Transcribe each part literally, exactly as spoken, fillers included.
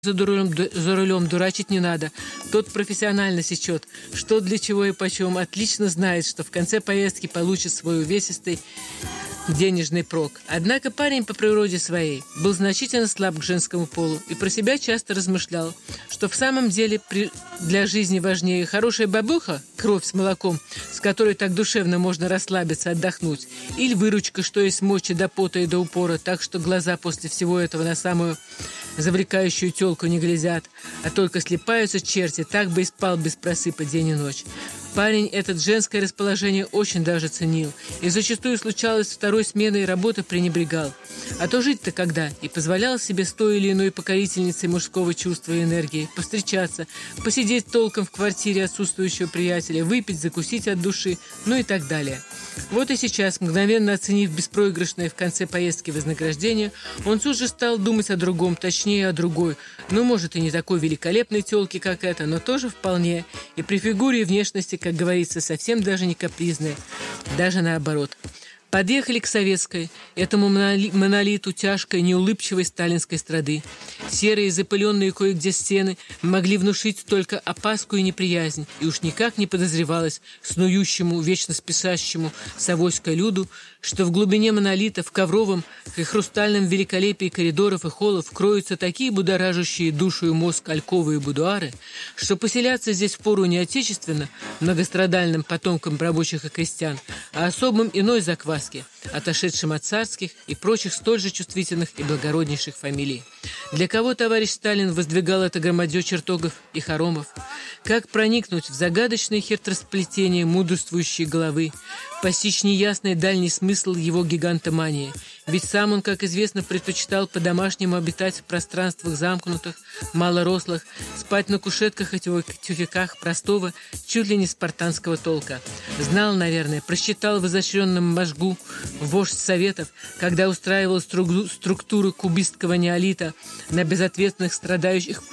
За рулем, за рулем дурачить не надо. Тот профессионально сечет, что для чего и почем. Отлично знает, что в конце поездки получит свой увесистый денежный прок. Однако парень по природе своей был значительно слаб к женскому полу и про себя часто размышлял, что в самом деле при... для жизни важнее хорошая бабуха, кровь с молоком, с которой так душевно можно расслабиться, отдохнуть, или выручка, что есть мочи до пота и до упора, так что глаза после всего этого на самую завлекающую тёлку не глядят, а только слипаются черти, так бы и спал без просыпа день и ночь. Парень этот женское расположение очень даже ценил, и зачастую случалось второй сменой работы пренебрегал. А то жить-то когда? И позволял себе с той или иной покорительницей мужского чувства и энергии повстречаться, посидеть толком в квартире отсутствующего приятеля, выпить, закусить от души, ну и так далее. Вот и сейчас, мгновенно оценив беспроигрышное в конце поездки вознаграждение, он тут же стал думать о другом, точнее о другой. Ну, может, и не такой великолепной тёлке, как эта, но тоже вполне. И при фигуре и внешности, как говорится, совсем даже не капризная. Даже наоборот. Подъехали к Советской, этому монолиту тяжкой, неулыбчивой сталинской страды. Серые, запыленные кое-где стены могли внушить только опаску и неприязнь, и уж никак не подозревалось снующему, вечно спешащему совойской люду, что в глубине монолита, в ковровом и хрустальном великолепии коридоров и холлов кроются такие будоражащие душу и мозг альковы и будуары, что поселяться здесь впору не отечественно, многострадальным потомкам рабочих и крестьян, а особым иной закваски, отошедшим от царских и прочих столь же чувствительных и благороднейших фамилий. Для кого товарищ Сталин воздвигал это громадье чертогов и хоромов? Как проникнуть в загадочное хитросплетение мудрствующей головы, постичь неясный дальний смысл его гигантомании? Ведь сам он, как известно, предпочитал по-домашнему обитать в пространствах замкнутых, малорослых, спать на кушетках и тюфяках простого, чуть ли не спартанского толка. Знал, наверное, просчитал в изощренном мозгу вождь Советов, когда устраивал струк- структуру кубистского неолита на безответственных страдающих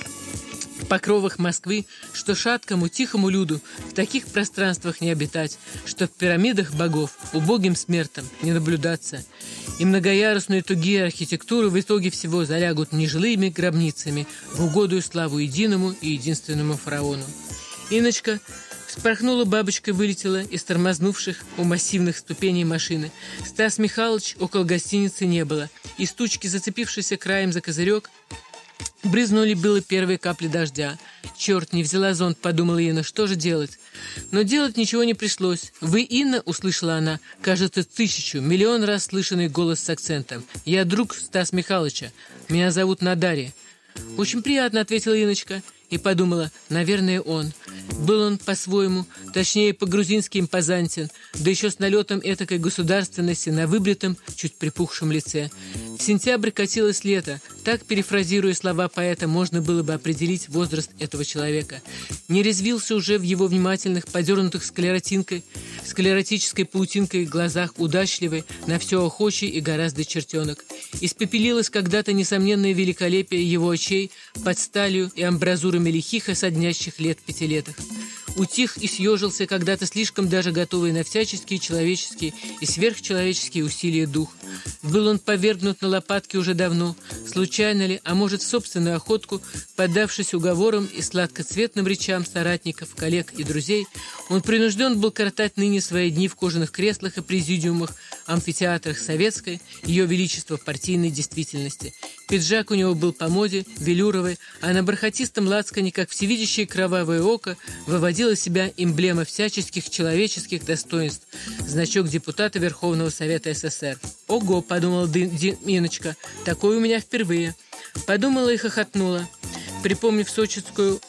покровах Москвы, что шаткому, тихому люду в таких пространствах не обитать, что в пирамидах богов убогим смертям не наблюдаться. И многоярусные тугие архитектуры в итоге всего залягут нежилыми гробницами в угоду и славу единому и единственному фараону. Инночка вспорхнула бабочкой, вылетела из тормознувших у массивных ступеней машины. Стас Михайлович около гостиницы не было, и стучки, зацепившиеся краем за козырек, брызнули было первые капли дождя. «Черт, не взяла зонт», — подумала Инна, — «что же делать?» Но делать ничего не пришлось. «Вы, Инна?» — услышала она, кажется, тысячу, миллион раз слышанный голос с акцентом. «Я друг Стаса Михайловича. Меня зовут Надарья». «Очень приятно», — ответила Инночка. И подумала, наверное, он. Был он по-своему, точнее, по-грузински импозантен, да еще с налетом этакой государственности на выбритом, чуть припухшем лице. В сентябрь катилось лето. Так, перефразируя слова поэта, можно было бы определить возраст этого человека. Не резвился уже в его внимательных, подернутых склеротинкой, склеротической паутинкой глазах удачливый, на все охочий и гораздо чертенок. Испепелилось когда-то несомненное великолепие его очей под сталью и амбразурой лихих и соднящих лет пятилеток. Утих и съежился когда-то слишком даже готовый на всяческие человеческие и сверхчеловеческие усилия дух. Был он повергнут на лопатки уже давно, случайно ли, а может, в собственную охотку, поддавшись уговорам и сладкоцветным речам соратников, коллег и друзей, он принужден был коротать ныне свои дни в кожаных креслах и президиумах, амфитеатрах советской, ее величества партийной действительности. Пиджак у него был по моде, велюровый, а на бархатистом лацкане, как всевидящее кровавое око, выводила себя эмблема всяческих человеческих достоинств, значок депутата Верховного Совета СССР. «Ого!» — подумала Инночка, — «такое у меня впервые». Подумала и хохотнула, припомнив сочинскую,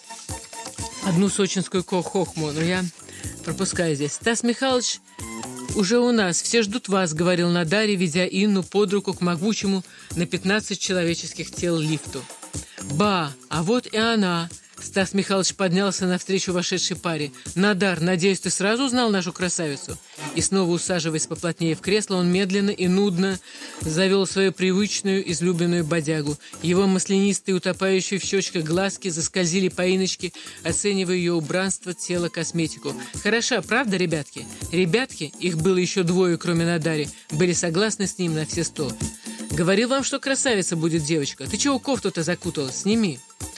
одну сочинскую хохму, но я пропускаю здесь. «Стас Михайлович уже у нас, все ждут вас», — говорил Надарья, ведя Инну под руку к могучему на пятнадцать человеческих тел лифту. «Ба, а вот и она!» Стас Михайлович поднялся навстречу вошедшей паре. «Надар, надеюсь, ты сразу узнал нашу красавицу?» И снова, усаживаясь поплотнее в кресло, он медленно и нудно завел свою привычную, излюбленную бодягу. Его маслянистые, утопающие в щечках глазки заскользили по Инночке, оценивая ее убранство, тело, косметику. «Хороша, правда, ребятки?» Ребятки, их было еще двое, кроме Надари, были согласны с ним на все сто. «Говорил вам, что красавица будет девочка. Ты чего кофту-то закутала? Сними!»